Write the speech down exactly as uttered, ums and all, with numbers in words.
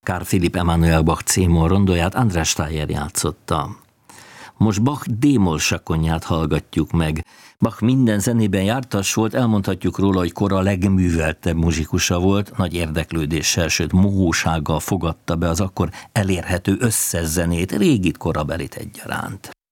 Carl Philipp Emanuel Bach C-moll rondóját András Steyr játszotta. Most Bach D-moll sakkonját hallgatjuk meg. Bach minden zenében jártas volt, elmondhatjuk róla, hogy kora legműveltebb muzsikusa volt, nagy érdeklődéssel, sőt mohósággal fogadta be az akkor elérhető összes zenét, régit, korabelit egyaránt.